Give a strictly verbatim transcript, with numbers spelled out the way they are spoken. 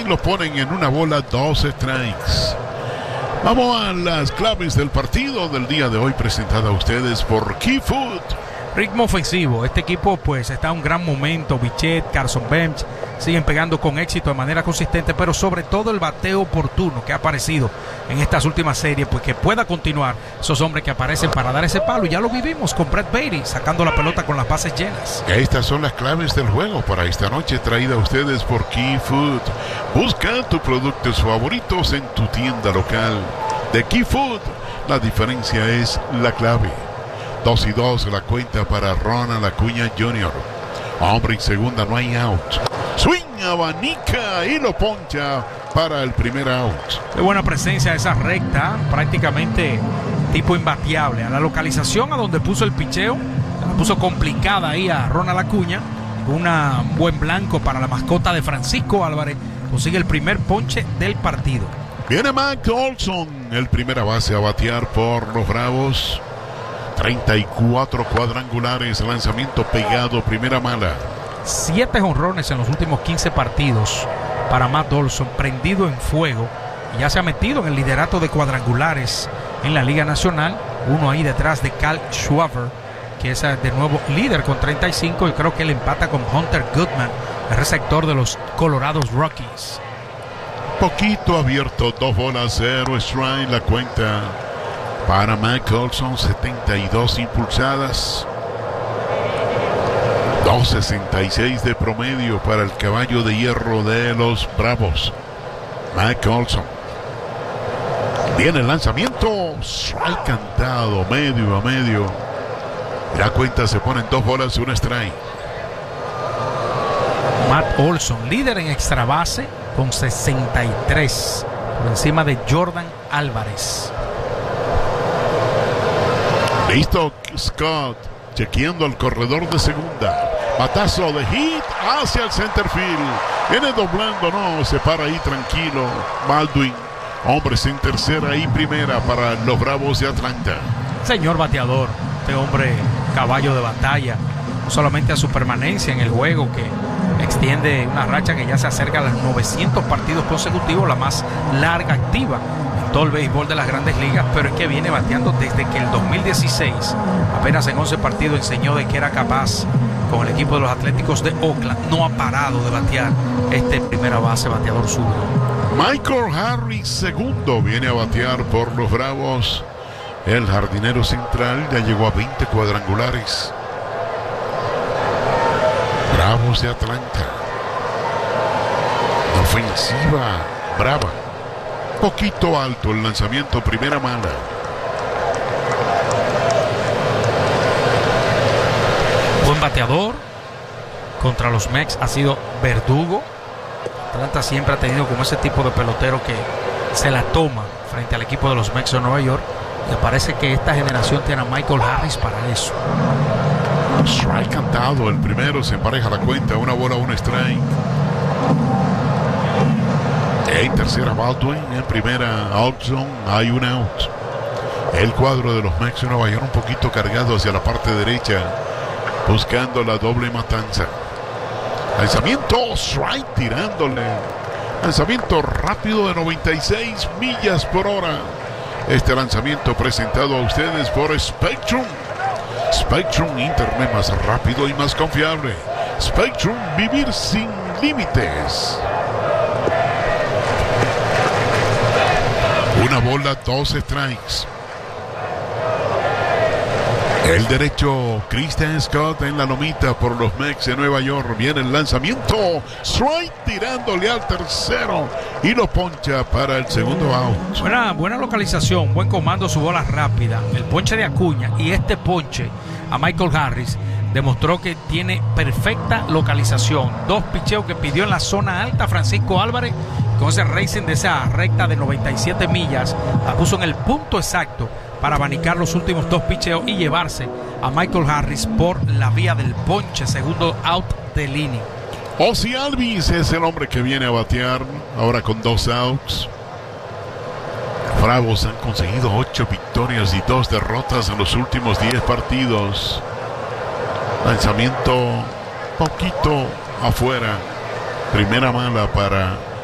lo ponen en una bola, dos strikes. Vamos a las claves del partido del día de hoy, presentada a ustedes por Key Food. Ritmo ofensivo. Este equipo pues está en un gran momento. Bichette, Carson Bench siguen pegando con éxito de manera consistente, pero sobre todo el bateo oportuno que ha aparecido en estas últimas series, pues que pueda continuar esos hombres que aparecen para dar ese palo. Y ya lo vivimos con Brett Baty sacando la pelota con las bases llenas. Estas son las claves del juego para esta noche, traída a ustedes por Key Food. Busca tus productos favoritos en tu tienda local de Key Food. La diferencia es la clave. Dos y dos la cuenta para Ronald Acuña junior Hombre en segunda, no hay out. Swing, abanica y lo poncha para el primer out. Qué buena presencia esa recta, prácticamente tipo imbateable. A la localización a donde puso el picheo, la puso complicada ahí a Ronald Acuña. Un buen blanco para la mascota de Francisco Álvarez. Consigue el primer ponche del partido. Viene Mike Olson, el primera base a batear por los Bravos. treinta y cuatro cuadrangulares, lanzamiento pegado, primera mala. Siete jonrones en los últimos quince partidos para Matt Olson, prendido en fuego. Y ya se ha metido en el liderato de cuadrangulares en la Liga Nacional. Uno ahí detrás de Cal Schwarber, que es de nuevo líder con treinta y cinco. Y creo que él empata con Hunter Goodman, el receptor de los Colorado Rockies. Poquito abierto, dos bolas, cero strike la cuenta. Para Mike Olson, setenta y dos impulsadas. dos sesenta y seis de promedio para el caballo de hierro de los Bravos. Mike Olson. Viene el lanzamiento. Strike cantado, medio a medio. La cuenta se ponen dos bolas y un strike. Matt Olson, líder en extra base con sesenta y tres. Por encima de Jordan Álvarez. Listo Scott, chequeando al corredor de segunda. Batazo de hit hacia el center field. Viene doblando, no, se para ahí tranquilo. Baldwin, hombres en tercera y primera para los Bravos de Atlanta. Señor bateador, este hombre caballo de batalla, no solamente a su permanencia en el juego, que extiende una racha que ya se acerca a los novecientos partidos consecutivos, la más larga activa todo el béisbol de las grandes ligas, pero es que viene bateando desde que el dos mil dieciséis, apenas en once partidos, enseñó de que era capaz con el equipo de los Atléticos de Oakland. No ha parado de batear este primera base bateador zurdo. Michael Harris segundo viene a batear por los Bravos. El jardinero central ya llegó a veinte cuadrangulares. Bravos de Atlanta. Ofensiva brava. Poquito alto el lanzamiento, primera mala. Buen bateador. Contra los Mex ha sido verdugo. Atlanta siempre ha tenido como ese tipo de pelotero que se la toma frente al equipo de los Mex de Nueva York. Y parece que esta generación tiene a Michael Harris para eso. Strike cantado, el primero, se empareja la cuenta, una bola, un strike. En tercera Baldwin, en primera Olson, hay un out. El cuadro de los Mets de Nueva York un poquito cargado hacia la parte derecha, buscando la doble matanza. Lanzamiento, strike tirándole. Lanzamiento rápido de noventa y seis millas por hora. Este lanzamiento presentado a ustedes por Spectrum. Spectrum, internet más rápido y más confiable. Spectrum, vivir sin límites. Una bola, dos strikes. El derecho, Christian Scott en la lomita por los Mets de Nueva York. Viene el lanzamiento. Strike tirándole al tercero. Y lo poncha para el segundo out. Buena, buena localización, buen comando, su bola rápida. El ponche de Acuña y este ponche a Michael Harris demostró que tiene perfecta localización. Dos picheos que pidió en la zona alta Francisco Álvarez. Con ese racing de esa recta de noventa y siete millas, la puso en el punto exacto para abanicar los últimos dos picheos y llevarse a Michael Harris por la vía del ponche, segundo out del inning. Ozzie Albies es el hombre que viene a batear ahora con dos outs. Bravos han conseguido ocho victorias y dos derrotas en los últimos diez partidos. Lanzamiento poquito afuera. Primera mala para